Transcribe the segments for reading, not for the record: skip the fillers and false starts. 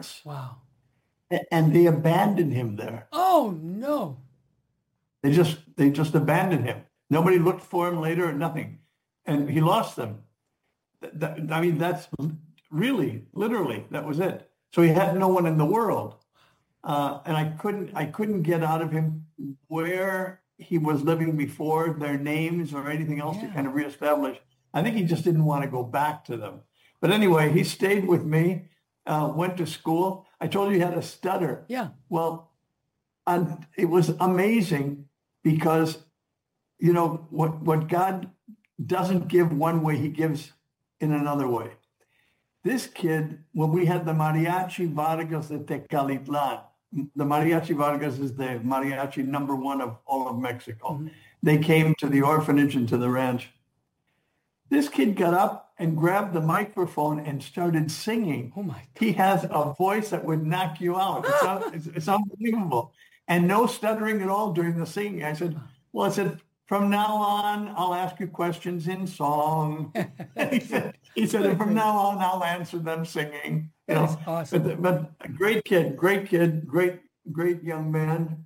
parents, Wow. and they abandoned him there. Oh, no. They just abandoned him. Nobody looked for him later or nothing. And he lost them. I mean, that's really, literally, that was it. So he had no one in the world. And I couldn't get out of him where he was living before, their names or anything else to kind of reestablish. I think he just didn't want to go back to them. But anyway, he stayed with me, went to school. I told you he had a stutter. Yeah. Well, and it was amazing because, what God doesn't give one way, he gives in another way. This kid, when we had the Mariachi Vargas de Tecalitlan, the Mariachi Vargas is the mariachi number one of all of Mexico. Mm-hmm. They came to the orphanage and to the ranch. This kid got up and grabbed the microphone and started singing. Oh my God. He has a voice that would knock you out. It's unbelievable. And no stuttering at all during the singing. I said, from now on, I'll ask you questions in song. he said, and from now on, I'll answer them singing. That's awesome. But a great kid, great young man,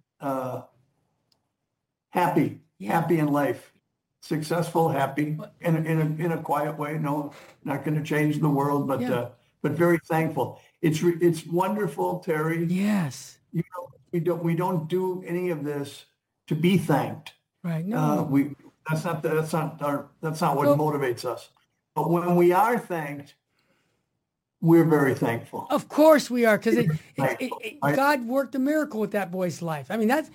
happy in life, successful, happy, in a quiet way. No, not going to change the world, but very thankful. It's wonderful, Terry. Yes. We don't do any of this to be thanked. Right. No. That's not what motivates us. But when we are thanked, we're very thankful. Of course we are, because God worked a miracle with that boy's life. I mean, that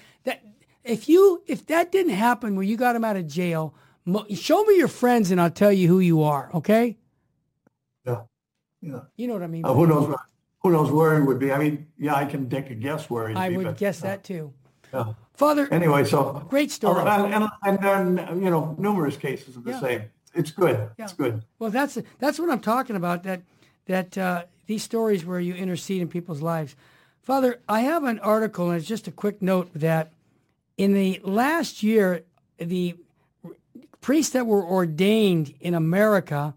if that didn't happen where you got him out of jail, show me your friends and I'll tell you who you are. Okay. Yeah. You know what I mean? Who knows where he would be? I mean, I can take a guess where he'd be. I would guess that too. Yeah. Father. Anyway, so great story. And then numerous cases of the same. It's good. Yeah. It's good. Well, that's what I'm talking about. That these stories where you intercede in people's lives. Father, I have an article, and it's just a quick note that in the last year, the priests that were ordained in America,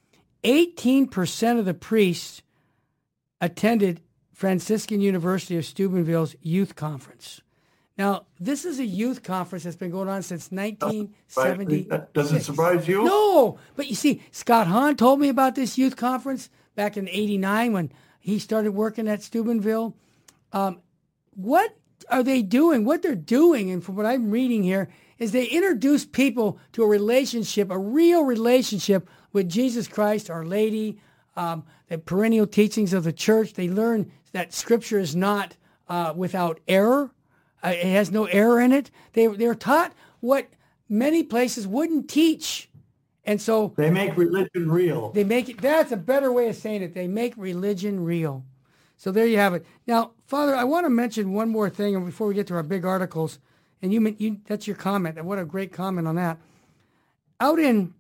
18% of the priests attended Franciscan University of Steubenville's youth conference. Now, this is a youth conference that's been going on since 1970. Does it surprise you? No, but you see, Scott Hahn told me about this youth conference back in '89 when he started working at Steubenville. What are they doing? What they're doing, and from what I'm reading here, is they introduce people to a relationship, a real relationship with Jesus Christ, Our Lady, the perennial teachings of the church. They learn that Scripture is not without error. It has no error in it. They're taught what many places wouldn't teach. And so they make religion real. That's a better way of saying it. They make religion real. So there you have it. Now, Father, I want to mention one more thing before we get to our big articles. And you that's your comment. What a great comment on that. Out in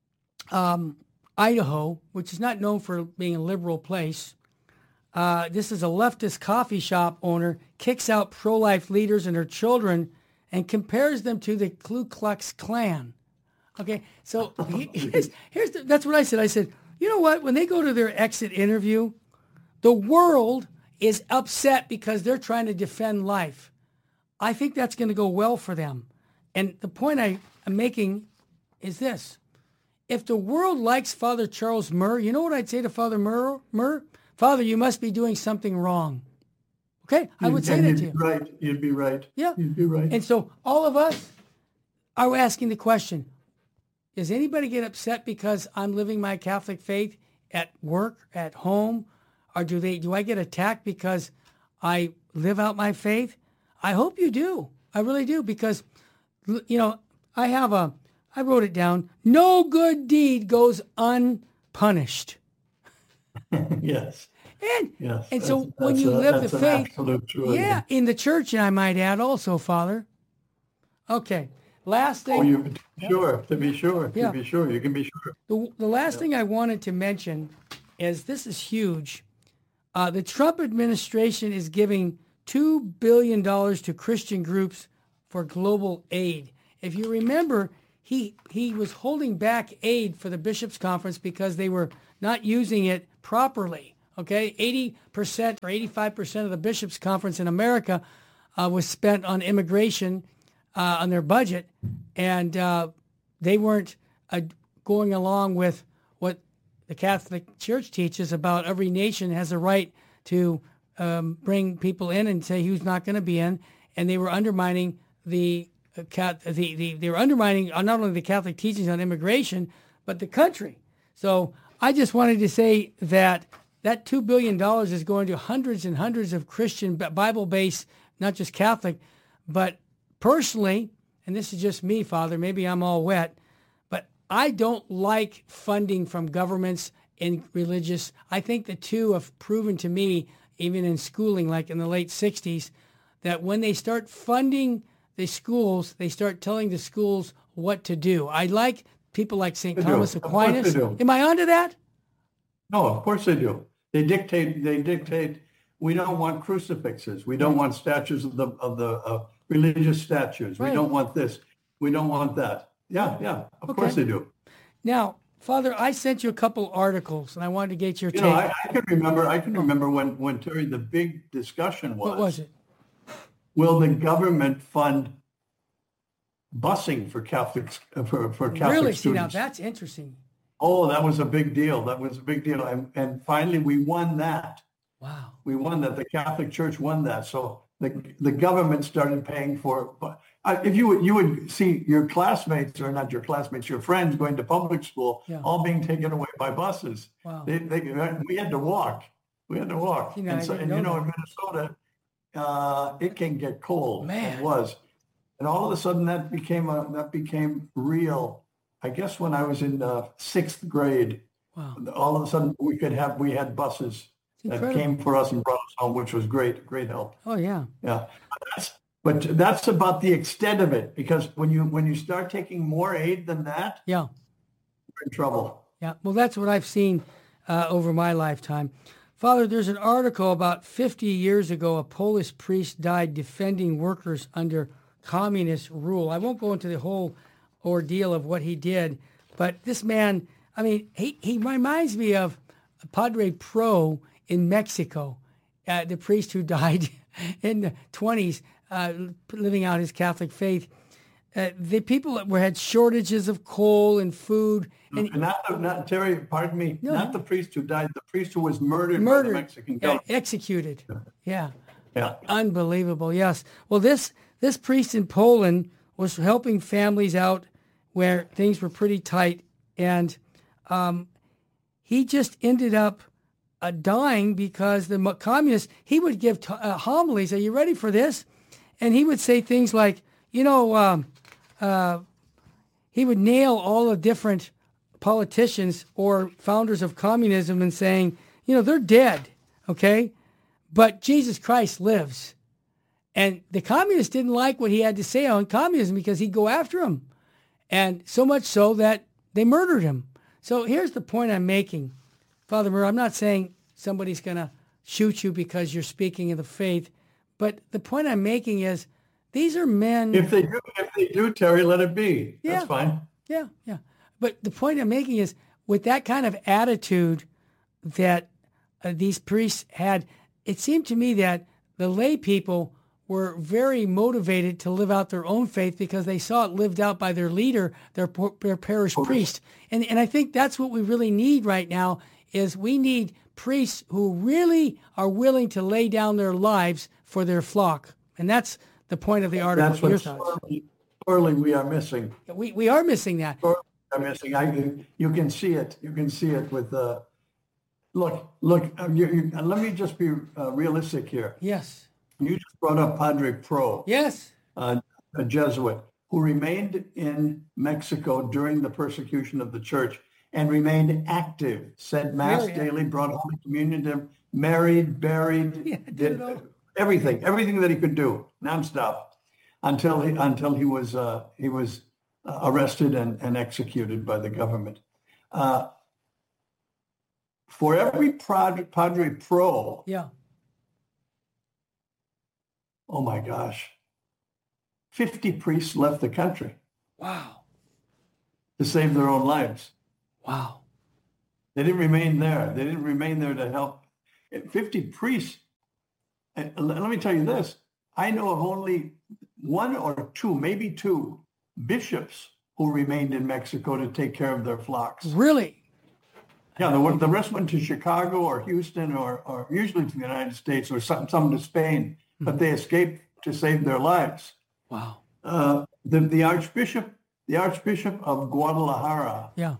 Idaho, which is not known for being a liberal place, this is a leftist coffee shop owner, kicks out pro-life leaders and their children and compares them to the Ku Klux Klan. Okay, so that's what I said. I said, you know what? When they go to their exit interview, the world is upset because they're trying to defend life. I think that's going to go well for them. And the point I'm making is this. If the world likes Father Charles Murr, you know what I'd say to Father Murr? Father, you must be doing something wrong. Okay? I would say that to you. Right. You'd be right. Yeah. You'd be right. And so all of us are asking the question, does anybody get upset because I'm living my Catholic faith at work, at home? Or do I get attacked because I live out my faith? I hope you do. I really do, because, I wrote it down. No good deed goes unpunished. Yes. And so when you live the faith, absolute truth. Yeah, in the church, I might add also, Father. Okay. Last thing. To be sure. You can be sure. The last thing I wanted to mention is, this is huge. The Trump administration is giving $2 billion to Christian groups for global aid. If you remember, he was holding back aid for the bishops' conference because they were not using it properly. Okay, 80% or 85% of the bishops' conference in America was spent on immigration on their budget, and they weren't going along with what the Catholic Church teaches about every nation has a right to bring people in and say who's not going to be in, and they were undermining they were undermining not only the Catholic teachings on immigration but the country. So I just wanted to say that $2 billion is going to hundreds and hundreds of Christian Bible-based, not just Catholic, but personally, and this is just me, Father, maybe I'm all wet, but I don't like funding from governments and religious. I think the two have proven to me, even in schooling, like in the late 60s, that when they start funding the schools, they start telling the schools what to do. I like people like St. Thomas Aquinas. Am I onto that? No, of course they do. They dictate. We don't want crucifixes. We don't want statues of the religious statues. Right. We don't want this. We don't want that. Yeah. Of course they do. Now, Father, I sent you a couple articles, and I wanted to get your take. I can remember when Terry, the big discussion was. What was it? Will the government fund busing for Catholics for Catholic really? students? See, now that's interesting. Oh, that was a big deal. And finally, we won that. Wow. We won that. The Catholic Church won that. So the government started paying for it. If you would see your classmates, or not your classmates, your friends going to public school, all being taken away by buses. Wow. We had to walk. In Minnesota, it can get cold. Man. It was. And all of a sudden that became real. I guess when I was in sixth grade, wow. All of a sudden we had buses that came for us and brought us home, which was great help. Oh yeah. Yeah. But that's about the extent of it, because when you start taking more aid than that, yeah, you're in trouble. Yeah. Well, that's what I've seen over my lifetime. Father, there's an article about 50 years ago, a Polish priest died defending workers under communist rule. I won't go into the whole ordeal of what he did, but this man, I mean, he reminds me of Padre Pro in Mexico, the priest who died in the 20s, living out his Catholic faith. The people that had shortages of coal and food. And not Terry, pardon me, not the priest who died, the priest who was murdered by the Mexican government. Executed. Yeah. Yeah. Unbelievable, yes. Well, this priest in Poland was helping families out where things were pretty tight, and he just ended up dying because the communists, he would give homilies. Are you ready for this? And he would say things like, he would nail all the different politicians or founders of communism and saying, they're dead, okay? But Jesus Christ lives. And the communists didn't like what he had to say on communism because he'd go after them. And so much so that they murdered him. So here's the point I'm making. Father Murr, I'm not saying somebody's going to shoot you because you're speaking of the faith, but the point I'm making is these are men. If they do, Terry, let it be. Yeah. That's fine. Yeah. But the point I'm making is with that kind of attitude that these priests had, it seemed to me that the lay people were very motivated to live out their own faith because they saw it lived out by their leader, their parish priest. And I think that's what we really need right now is we need priests who really are willing to lay down their lives for their flock. And that's the point of the article. That's what sorely we are missing. We are missing that. Sorely we are missing. You can see it. You can see it with look. Let me just be realistic here. Yes. You just brought up Padre Pro. Yes. A Jesuit who remained in Mexico during the persecution of the church and remained active, said Mass daily, brought Holy Communion to him, married, buried, did everything that he could do, nonstop, until he was arrested and executed by the government. For every Padre Pro, oh my gosh, 50 priests left the country. Wow. To save their own lives. Wow. They didn't remain there. They didn't remain there to help. 50 priests. And let me tell you this. I know of only one or two, maybe two bishops who remained in Mexico to take care of their flocks. Really? Yeah, the rest went to Chicago or Houston or usually to the United States or some to Spain, but they escaped to save their lives. Wow. The Archbishop of Guadalajara. Yeah.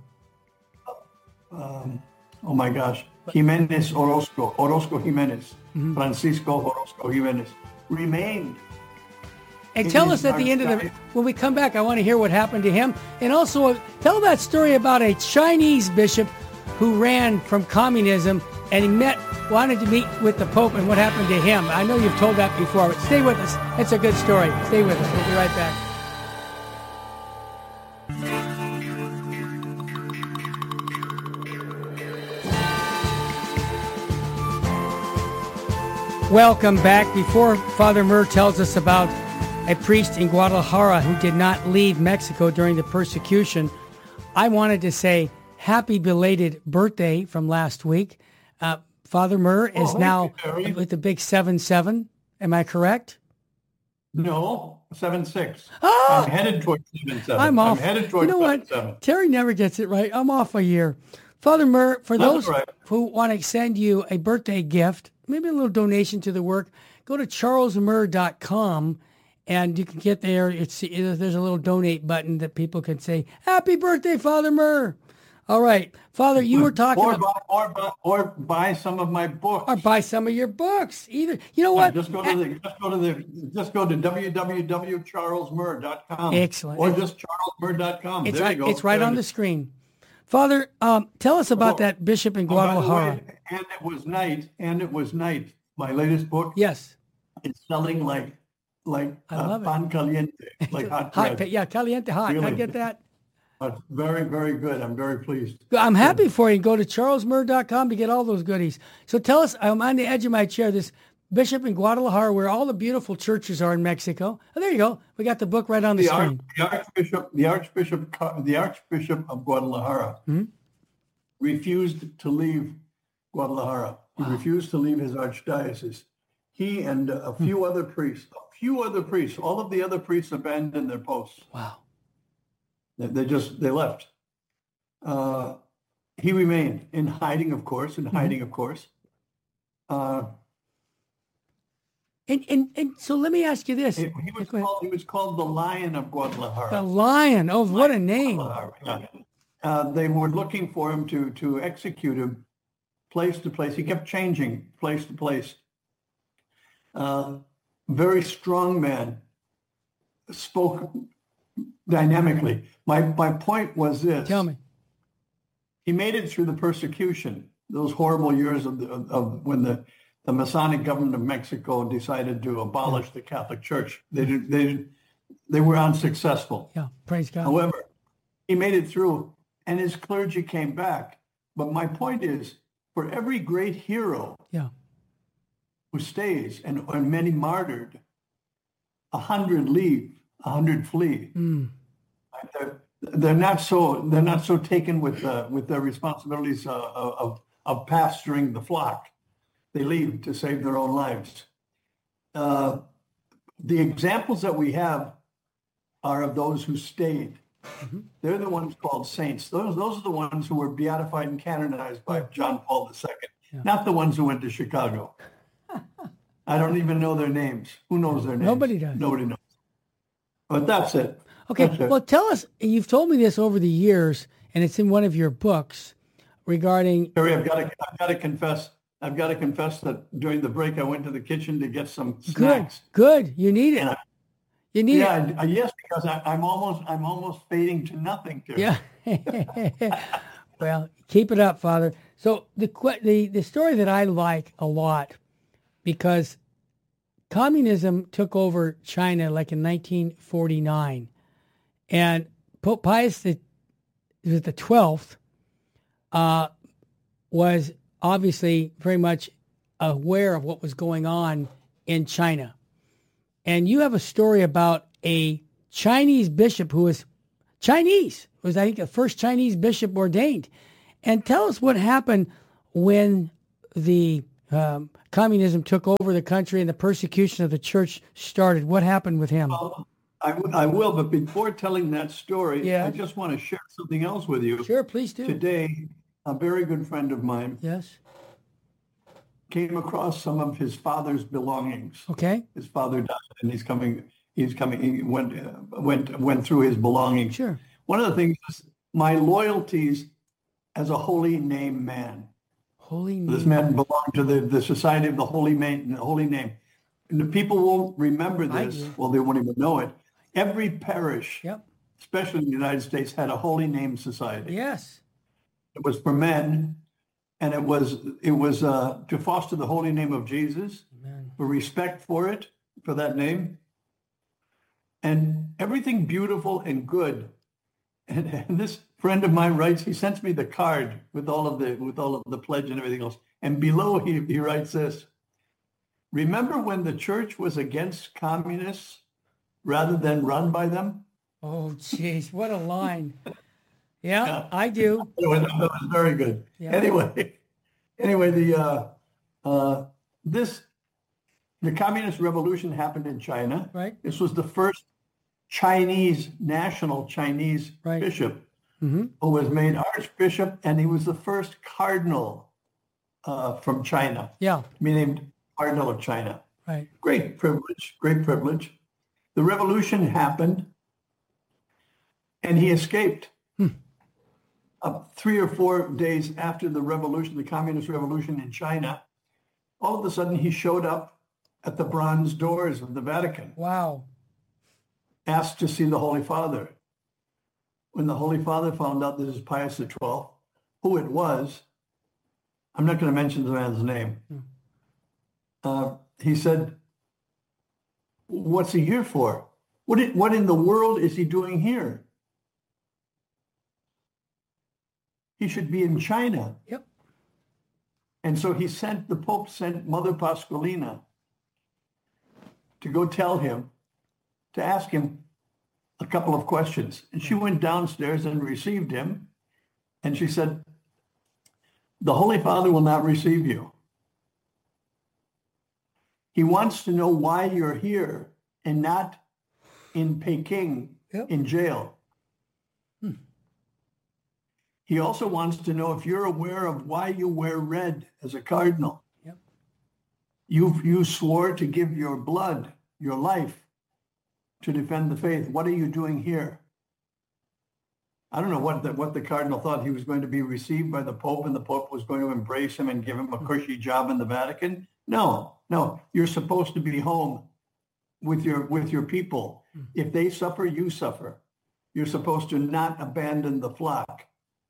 Oh my gosh, Orozco Jimenez, Francisco Orozco Jimenez remained. And tell us at the end of when we come back, I want to hear what happened to him. And also tell that story about a Chinese bishop who ran from communism and he wanted to meet with the Pope and what happened to him. I know you've told that before, but stay with us. It's a good story. Stay with us. We'll be right back. Welcome back. Before Father Murr tells us about a priest in Guadalajara who did not leave Mexico during the persecution, I wanted to say happy belated birthday from last week. Father Murr is now with the big 7-7. Am I correct? No, 7-6. Oh! I'm headed towards 7-7. I'm off. I'm headed towards 7-7. Terry never gets it right. I'm off a year. Father Murr, for That's those right. who want to send you a birthday gift, maybe a little donation to the work, go to charlesmurr.com and you can get there. There's a little donate button that people can say, happy birthday, Father Murr. All right. Father, you were talking or buy some of my books. Or buy some of your books. Either. You know what? Just go to www.charlesmurr.com. Excellent. Or just charlesmurr.com. It's right on the screen. Father, tell us about that bishop in Guadalajara. By the way, and it was night. My latest book. Yes. It's selling like pan caliente, like hot bread. Yeah, caliente hot. Really? I get that. It's very, very good. I'm very pleased. I'm happy for you. Go to charlesmurr.com to get all those goodies. So tell us, I'm on the edge of my chair, this bishop in Guadalajara, where all the beautiful churches are in Mexico. Oh, there you go. We got the book right on the screen. The Archbishop of Guadalajara refused to leave Guadalajara. He refused to leave his archdiocese. He and a few other priests, all of the other priests abandoned their posts. Wow. They left. He remained in hiding, of course, And so let me ask you this. He was called the Lion of Guadalajara. The Lion. Oh, what a name. They were looking for him to execute him place to place. He kept changing place to place. Very strong man. Spoke dynamically. My point was this. Tell me. He made it through the persecution, those horrible years of when the Masonic government of Mexico decided to abolish the Catholic Church. They were unsuccessful. Yeah, praise God. However, he made it through, and his clergy came back. But my point is, for every great hero who stays and many martyred, 100 leave, 100 flee. They're not so taken with their responsibilities of pastoring the flock. They leave to save their own lives. The examples that we have are of those who stayed. They're the ones called saints. Those are the ones who were beatified and canonized by John Paul II, not the ones who went to Chicago. I don't even know their names. Who knows their names? Nobody does. Nobody knows. But that's it. Okay, that's it. Well, tell us, you've told me this over the years, and it's in one of your books regarding... Terry, I've got to confess that during the break I went to the kitchen to get some snacks. Good. You need it. You need it. Yes, because I'm almost fading to nothing, Terry. Yeah. Well, keep it up, Father. So the story that I like a lot, because communism took over China like in 1949, and Pope Pius the 12th was obviously very much aware of what was going on in China. And you have a story about a Chinese bishop who was Chinese, was I think the first Chinese bishop ordained. And tell us what happened when the communism took over the country and the persecution of the church started. What happened with him? Well, I will, but before telling that story, Yeah. I just want to share something else with you. Sure, please do. Today, a very good friend of mine Yes. came across some of his father's belongings. Okay. His father died, and he went through his belongings. Sure. One of the things is my loyalties as a holy name man. Holy This name. man belonged to the Society of the Holy Name. And the people won't remember I this. do. Well, they won't even know it. Every parish, Yep. especially in the United States, had a Holy Name Society. Yes. It was for men, and it was to foster the holy name of Jesus, Amen. for respect for it, for that name, and everything beautiful and good. And this friend of mine writes, he sends me the card with all of the pledge and everything else. And below he writes this: remember when the church was against communists rather than run by them? Oh, jeez, what a line. Yeah, Yeah. I do. That was very good. Yeah. Anyway, the communist revolution happened in China. Right. This was the first national Chinese Right. bishop Mm-hmm. who was made archbishop, and he was the first cardinal from China, Yeah. to be named Cardinal of China. Right. Great privilege, great privilege. The revolution happened, and he escaped. 3 or 4 days after the revolution, the communist revolution in China, all of a sudden he showed up at the bronze doors of the Vatican, Wow. asked to see the Holy Father. When the Holy Father found out this is Pius XII, who it was, I'm not going to mention the man's name. He said, "What's he here for? What in the world is he doing here? He should be in China." Yep. And so the Pope sent Mother Pasqualina to go tell him, to ask him a couple of questions. And she went downstairs and received him. And she said, "The Holy Father will not receive you. He wants to know why you're here and not in Peking, Yep. in jail. He also wants to know if you're aware of why you wear red as a cardinal. Yep. You swore to give your blood, your life, to defend the faith. What are you doing here?" I don't know what the cardinal thought. He was going to be received by the Pope, and the Pope was going to embrace him and give him a cushy job in the Vatican. No. You're supposed to be home with your people. If they suffer, you suffer. You're supposed to not abandon the flock.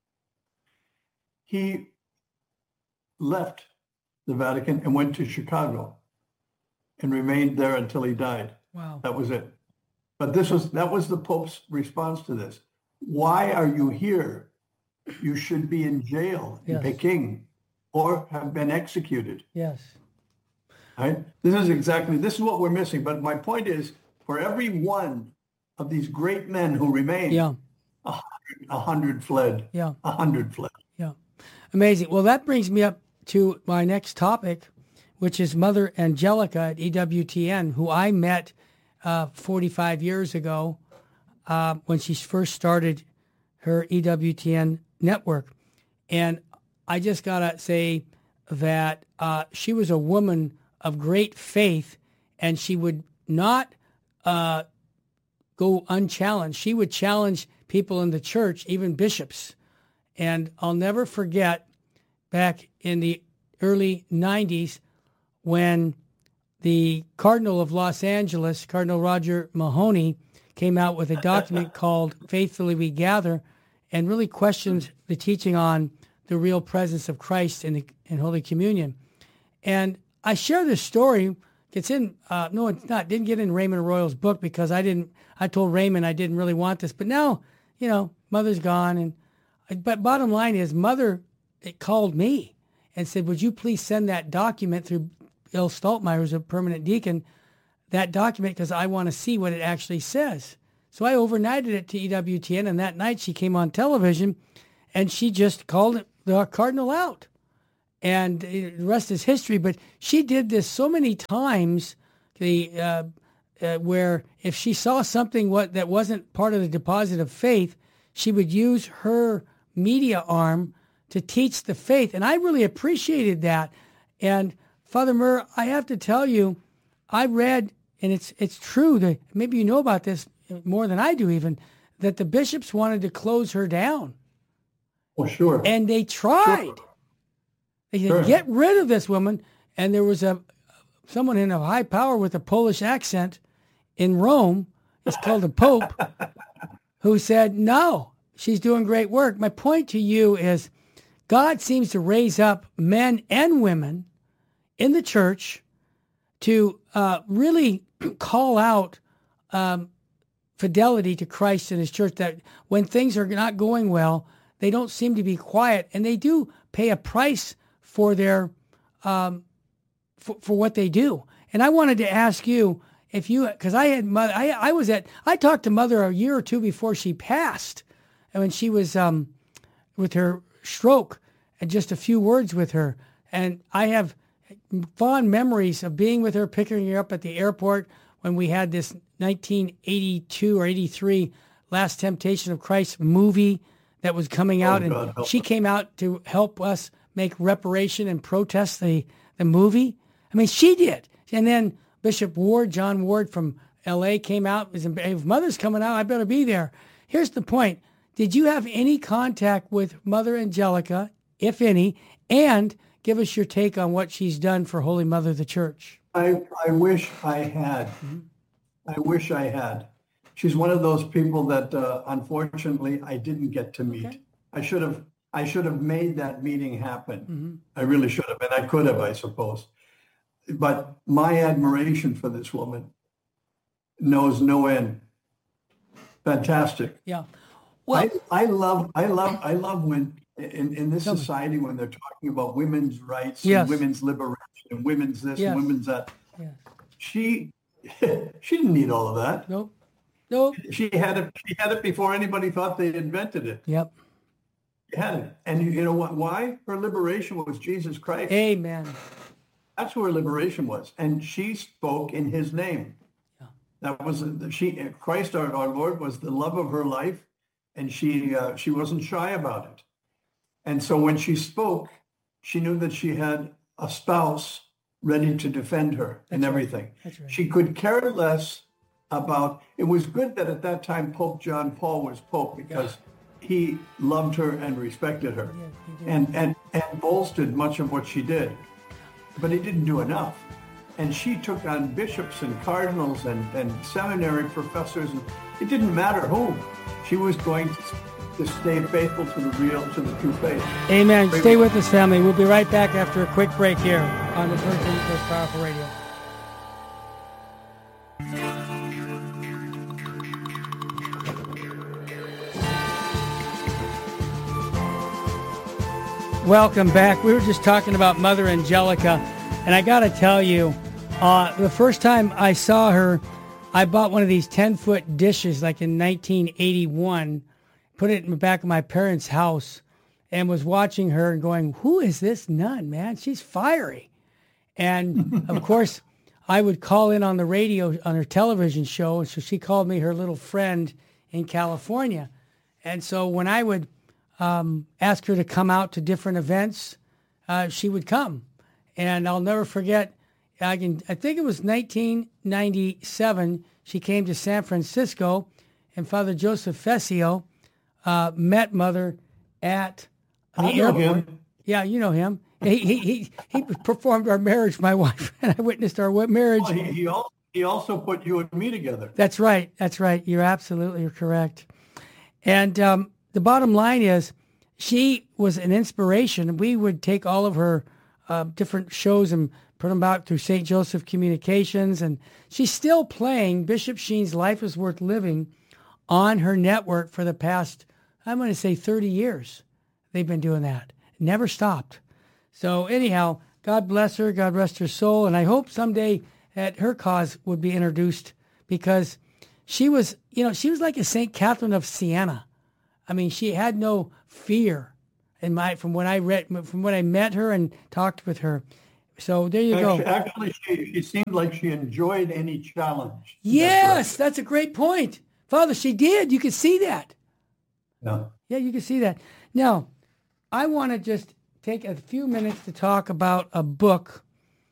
He left the Vatican and went to Chicago and remained there until he died. Wow. That was it. But that was the Pope's response to this. Why are you here? You should be in jail in Yes. Peking or have been executed. Yes. Right? This is what we're missing. But my point is, for every one of these great men who remained, Yeah. 100 fled. Yeah. 100 fled. Yeah. Amazing. Well, that brings me up to my next topic, which is Mother Angelica at EWTN, who I met 45 years ago when she first started her EWTN network. And I just got to say that she was a woman of great faith, and she would not go unchallenged. She would challenge people in the church, even bishops. And I'll never forget back in the early 90s when the Cardinal of Los Angeles, Cardinal Roger Mahony, came out with a document called Faithfully We Gather and really questioned the teaching on the real presence of Christ in Holy Communion. And I share this story. It's in, no, it's not, didn't get in Raymond Arroyo's book because I told Raymond I didn't really want this. But now, Mother's gone. But bottom line is, Mother called me and said, would you please send that document through Bill Stoltmeyer, who's a permanent deacon, that document because I want to see what it actually says. So I overnighted it to EWTN, and that night she came on television, and she just called the cardinal out. and the rest is history. But she did this so many times, where if she saw something that wasn't part of the deposit of faith, she would use her media arm to teach the faith. And I really appreciated that. And Father Murr, I have to tell you, I read, and it's true, that maybe you know about this more than I do even, that the bishops wanted to close her down. Well, sure. And they tried. Sure. They said, get rid of this woman. And there was someone in a high power with a Polish accent in Rome, it's called a pope, who said, no, she's doing great work. My point to you is God seems to raise up men and women in the church to really call out fidelity to Christ and his church, that when things are not going well, they don't seem to be quiet, and they do pay a price for their for what they do. And I wanted to ask you, if you, because I had mother, I talked to Mother a year or two before she passed, and when she was with her stroke, and just a few words with her, and I have fond memories of being with her, picking her up at the airport when we had this 1982 or 83 Last Temptation of Christ movie that was coming out, and she came out to help us make reparation and protest the movie. I mean, she did. And then Bishop Ward, John Ward from L.A. came out. If Mother's coming out, I better be there. Here's the point. Did you have any contact with Mother Angelica, if any, and give us your take on what she's done for Holy Mother of the Church? I wish I had. Mm-hmm. I wish I had. She's one of those people that, unfortunately, I didn't get to meet. Okay. I should have made that meeting happen. Mm-hmm. I really should have, and I could have, I suppose. But my admiration for this woman knows no end. Fantastic. Yeah. Well, I love when in this society, when they're talking about women's rights, and women's liberation, and women's this and women's that. Yes. She didn't need all of that. Nope. She had it before anybody thought they invented it. Yep. She had it. And you know what? Why? Her liberation was Jesus Christ. Amen. That's who her liberation was. And she spoke in his name. Yeah. That was Christ our Lord was the love of her life, and she wasn't shy about it. And so when she spoke, she knew that she had a spouse ready to defend her in everything. Right. That's right. She could care less about, it was good that at that time Pope John Paul was Pope, because he loved her and respected her, and bolstered much of what she did. But he didn't do enough. And she took on bishops and cardinals and seminary professors. And it didn't matter whom. She was going to stay faithful to the true faith. Amen. Stay with us, family. We'll be right back after a quick break here on the Virgin Most Powerful Radio. Welcome back. We were just talking about Mother Angelica, and I got to tell you, the first time I saw her, I bought one of these 10-foot dishes like in 1981, put it in the back of my parents' house, and was watching her and going, who is this nun, man? She's fiery. And, of course, I would call in on the radio on her television show, and so she called me her little friend in California. And so when I would ask her to come out to different events, she would come. And I'll never forget, I think it was 1997, she came to San Francisco, and Father Joseph Fessio met Mother at the airport. Him. Yeah, you know him. He performed our marriage, my wife, and I witnessed our marriage. Well, he also put you and me together. That's right. You're absolutely correct. And the bottom line is, she was an inspiration. We would take all of her different shows and put them out through St. Joseph Communications, and she's still playing Bishop Sheen's Life is Worth Living on her network for the past, I'm going to say 30 years. They've been doing that. Never stopped. So anyhow, God bless her, God rest her soul, and I hope someday that her cause would be introduced, because she was like a St. Catherine of Siena. I mean, she had no fear. from what I met her and talked with her. So there you go. Actually, she seemed like she enjoyed any challenge. Yes, that's a great point. Father, she did. You could see that. Yeah. Yeah, you can see that. Now, I want to just take a few minutes to talk about a book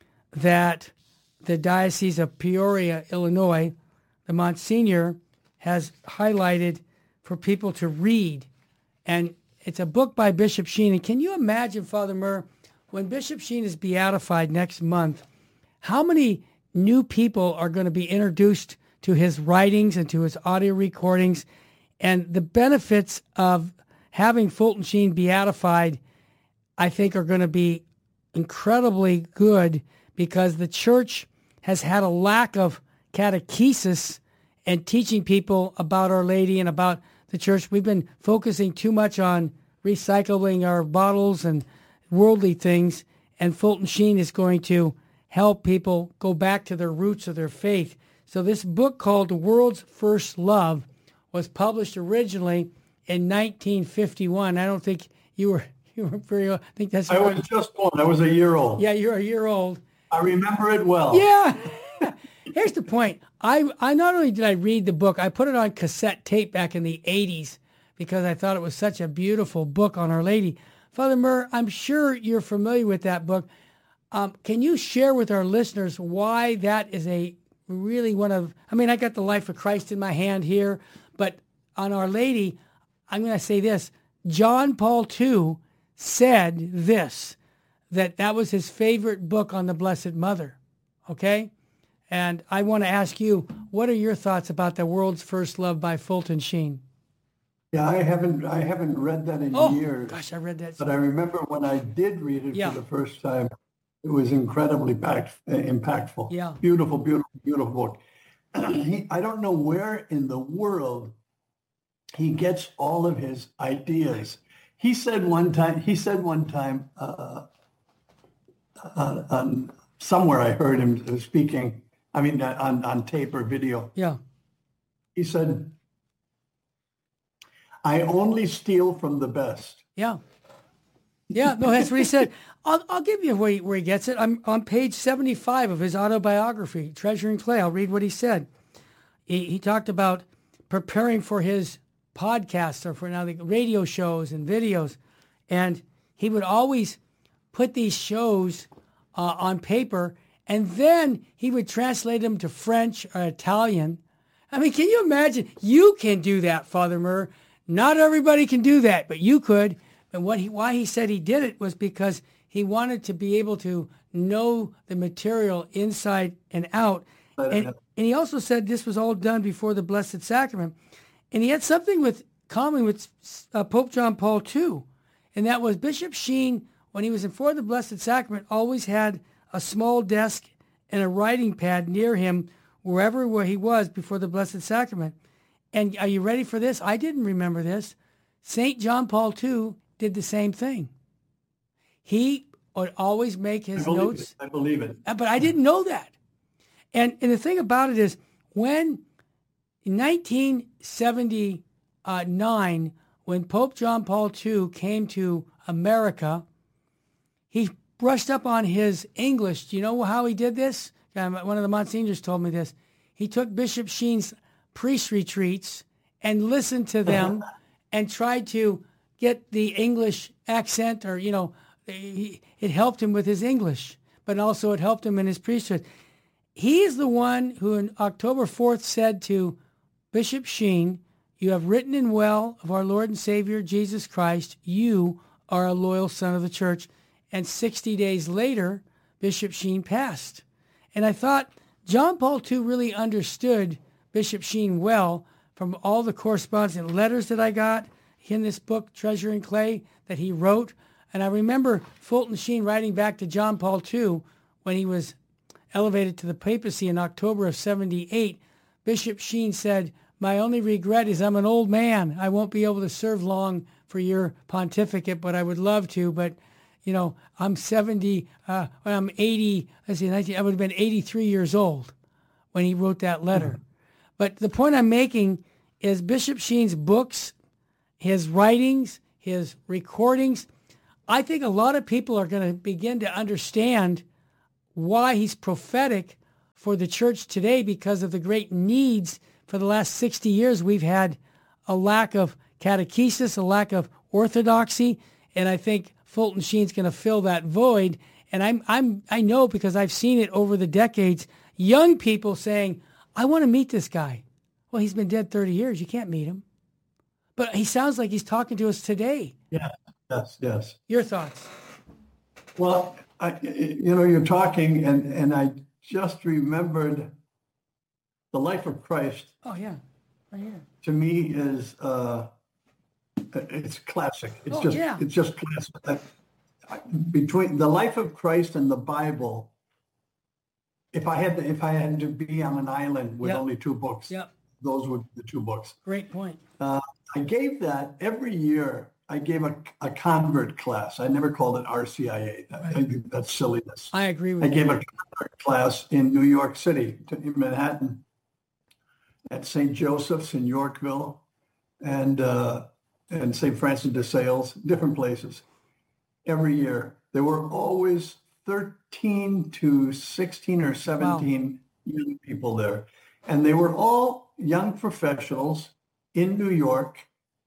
that the Diocese of Peoria, Illinois, the Monsignor, has highlighted for people to read. And it's a book by Bishop Sheen. And can you imagine, Father Murr, when Bishop Sheen is beatified next month, how many new people are going to be introduced to his writings and to his audio recordings, and the benefits of having Fulton Sheen beatified, I think, are going to be incredibly good, because the church has had a lack of catechesis and teaching people about Our Lady and about the church. We've been focusing too much on recycling our bottles and worldly things, and Fulton Sheen is going to help people go back to their roots of their faith. So this book called The World's First Love was published originally in 1951. I don't think you were very old. I think that's. I was just born. I was a year old. Yeah, you're a year old. I remember it well. Yeah. Here's the point. I not only did I read the book, I put it on cassette tape back in the 80s because I thought it was such a beautiful book on Our Lady. Father Murr, I'm sure you're familiar with that book. Can you share with our listeners why that is really one of, I got the Life of Christ in my hand here, but on Our Lady, I'm going to say this. John Paul II said this, that was his favorite book on the Blessed Mother, okay? And I want to ask you, what are your thoughts about The World's First Love by Fulton Sheen? Yeah, I haven't read that in years. Gosh, I read that. But I remember when I did read it for the first time, it was incredibly impactful. Yeah. Beautiful, beautiful, beautiful book. I don't know where in the world he gets all of his ideas. He said one time, somewhere I heard him speaking, on tape or video. Yeah. He said, I only steal from the best. Yeah. Yeah, no, that's what he said. I'll give you where he gets it. I'm on page 75 of his autobiography, Treasuring Clay. I'll read what he said. He talked about preparing for his podcasts, or for now the radio shows and videos. And he would always put these shows on paper, and then he would translate them to French or Italian. Can you imagine? You can do that, Father Murr. Not everybody can do that, but you could. And why he said he did it was because he wanted to be able to know the material inside and out. And he also said this was all done before the Blessed Sacrament. And he had something common with Pope John Paul II, and that was Bishop Sheen, when he was before the Blessed Sacrament, always had a small desk and a writing pad near him where he was before the Blessed Sacrament. And are you ready for this? I didn't remember this. St. John Paul II did the same thing. He would always make his notes. I believe it. But I didn't know that. And the thing about it is, when in 1979, when Pope John Paul II came to America, he brushed up on his English. Do you know how he did this? One of the Monsignors told me this. He took Bishop Sheen's priest retreats and listened to them and tried to get the English accent, or, it helped him with his English, but also it helped him in his priesthood. He is the one who on October 4th said to Bishop Sheen, "You have written in well of our Lord and Savior Jesus Christ. You are a loyal son of the church." And 60 days later, Bishop Sheen passed. And I thought John Paul II really understood Bishop Sheen well, from all the correspondence and letters that I got in this book, Treasuring Clay, that he wrote. And I remember Fulton Sheen writing back to John Paul II when he was elevated to the papacy in October of 78. Bishop Sheen said, "My only regret is I'm an old man. I won't be able to serve long for your pontificate, but I would love to. But, I'm 70, when I'm 80, I would have been 83 years old when he wrote that letter." But the point I'm making is Bishop Sheen's books, his writings, his recordings, I think a lot of people are going to begin to understand why he's prophetic for the church today, because of the great needs. For the last 60 years, we've had a lack of catechesis, a lack of orthodoxy, and I think Fulton Sheen's going to fill that void. And I know, because I've seen it over the decades, young people saying, I want to meet this guy. Well, he's been dead 30 years. You can't meet him. But he sounds like he's talking to us today. Yeah, yes. Your thoughts? Well, you're talking, and I just remembered the life of Christ. Oh, yeah. Right here. To me is it's classic. It's just classic. Between the life of Christ and the Bible, if I had to be on an island with only two books, those would be the two books. Great point. I gave that every year. I gave a convert class. I never called it RCIA. I think that's silliness. I agree with you. I gave a convert class in New York City, in Manhattan, at St. Joseph's in Yorkville, and St. Francis de Sales, different places. Every year, there were always 13 to 16 or 17 young people there, and they were all young professionals in New York.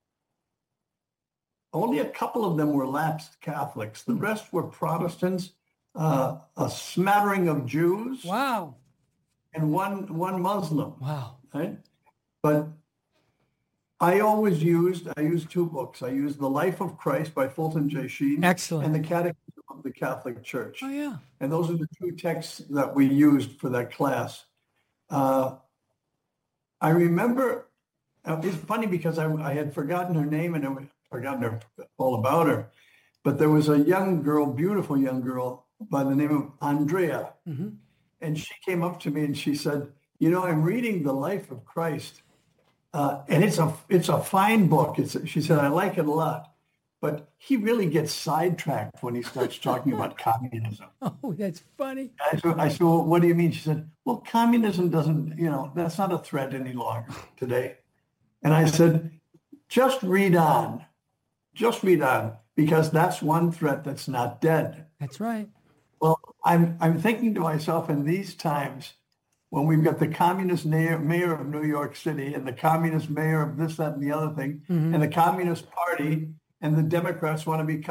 Only a couple of them were lapsed Catholics. The rest were Protestants, a smattering of Jews. Wow. And one Muslim. Wow. Right? But I used two books. I used The Life of Christ by Fulton J. Sheen. Excellent. And the Catechism of the Catholic Church. Oh, yeah. And those are the two texts that we used for that class. I remember, it's funny because I had forgotten her name and I had forgotten all about her. But there was a young girl, beautiful young girl by the name of Andrea. Mm-hmm. And she came up to me and she said, I'm reading The Life of Christ. And it's a fine book. She said, I like it a lot. But he really gets sidetracked when he starts talking about communism. Oh, that's funny. I said, well, what do you mean? She said, well, communism doesn't, that's not a threat any longer today. And I said, just read on, because that's one threat that's not dead. That's right. Well, I'm thinking to myself, in these times, when we've got the communist mayor of New York City and the communist mayor of this, that, and the other thing, mm-hmm. and the Communist Party and the Democrats want to be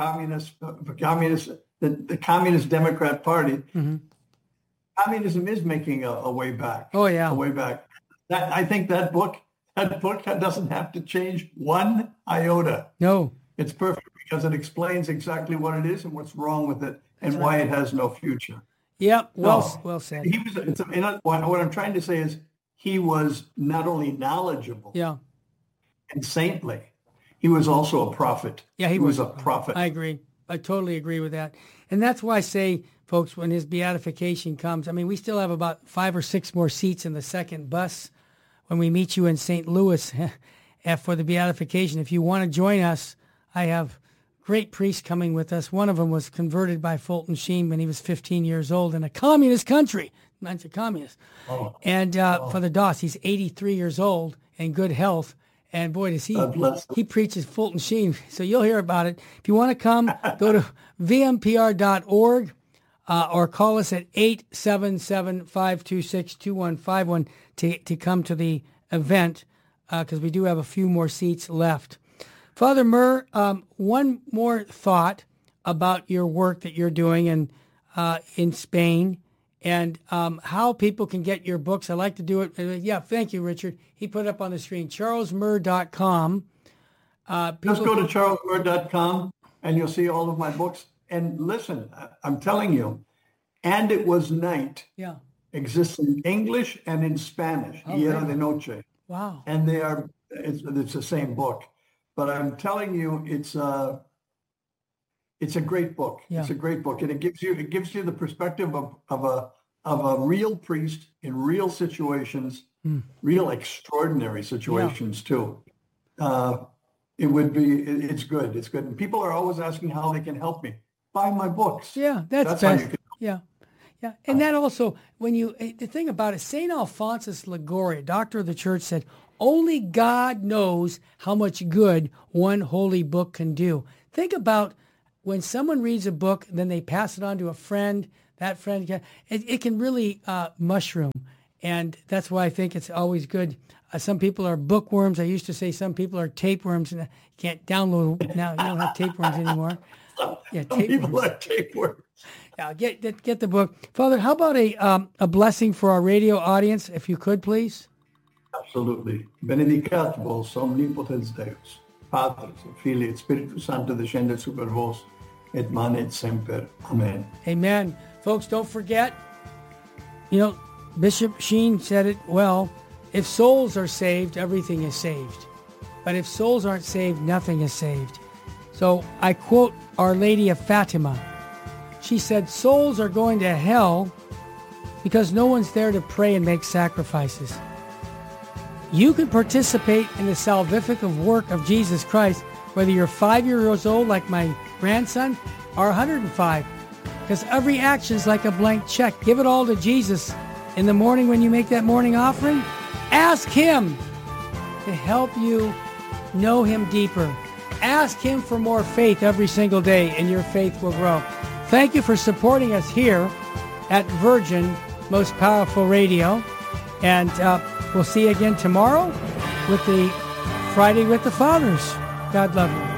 the Communist Democrat Party, mm-hmm. communism is making a way back. Oh, yeah. A way back. I think that book doesn't have to change one iota. No. It's perfect because it explains exactly what it is and what's wrong with it and why it has no future. Yep, well said. What I'm trying to say is he was not only knowledgeable and saintly, he was also a prophet. Yeah, he was a prophet. I agree. I totally agree with that. And that's why I say, folks, when his beatification comes, we still have about 5 or 6 more seats in the second bus when we meet you in St. Louis for the beatification. If you want to join us, I have great priests coming with us. One of them was converted by Fulton Sheen when he was 15 years old in a communist country. Not a communist. Oh. And for the DOS, he's 83 years old and good health. And boy, does he preaches Fulton Sheen. So you'll hear about it. If you want to come, go to vmpr.org or call us at 877-526-2151 to come to the event because we do have a few more seats left. Father Murr, one more thought about your work that you're doing in Spain and how people can get your books. I like to do it. Thank you, Richard. He put it up on the screen, charlesmurr.com. Just go to charlesmurr.com and you'll see all of my books. And listen, I'm telling you, And It Was Night exists in English and in Spanish, Hierro de Noche. Wow. And it's the same book. But I'm telling you, it's a great book. Yeah. It's a great book, and it gives you the perspective of a real priest in real situations, real extraordinary situations too. It's good. It's good. And people are always asking how they can help me. Buy my books. Yeah, that's how you can. Yeah. And that also, the thing about it, St. Alphonsus Liguori, doctor of the church, said, only God knows how much good one holy book can do. Think about when someone reads a book, then they pass it on to a friend, that friend can, it can really mushroom. And that's why I think it's always good. Some people are bookworms. I used to say some people are tapeworms, and you can't download now. You don't have tapeworms anymore. Yeah, Some people are tapeworms. Yeah, get the book, Father. How about a blessing for our radio audience, if you could, please? Absolutely. Benedicat vos omnipotens Deus, Patris et Filii et Spiritus Sanctus descende super vos, et manet semper. Amen. Amen. Folks, don't forget, Bishop Sheen said it well. If souls are saved, everything is saved. But if souls aren't saved, nothing is saved. So I quote Our Lady of Fatima. She said, souls are going to hell because no one's there to pray and make sacrifices. You can participate in the salvific work of Jesus Christ, whether you're 5 years old like my grandson or 105, because every action is like a blank check. Give it all to Jesus. In the morning when you make that morning offering, ask him to help you know him deeper. Ask him for more faith every single day, and your faith will grow. Thank you for supporting us here at Virgin Most Powerful Radio. And we'll see you again tomorrow with the Friday with the Fathers. God love you.